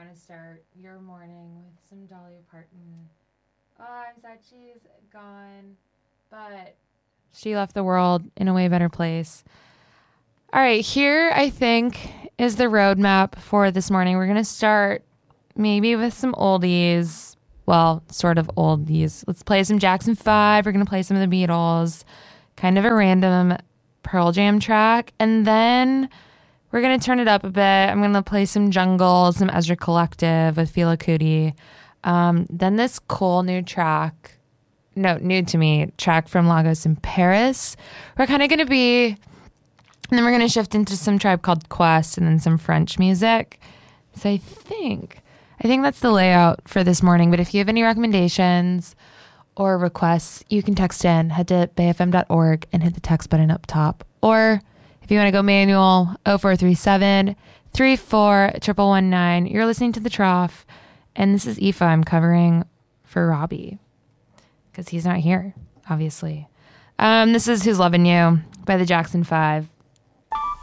want to start your morning with some Dolly Parton. Oh, I'm sad she's gone, but she left the world in a way better place. All right, here I think is the roadmap for this morning. We're going to start maybe with some oldies. Well, sort of oldies. Let's play some Jackson 5. We're going to play some of the Beatles. Kind of a random Pearl Jam track. And then we're going to turn it up a bit. I'm going to play some Jungle, some Ezra Collective with Fela Kuti. Then this cool new track, new to me, track from Lagos in Paris. We're kind of going to be, and then we're going to shift into some Tribe Called Quest and then some French music. So I think that's the layout for this morning. But if you have any recommendations or requests, you can text in. Head to bayfm.org and hit the text button up top. Or if you want to go manual, 0437 34 1119. You're listening to The Trough. And this is Aoife I'm covering for Robbie because he's not here, obviously. This is Who's Loving You by the Jackson 5.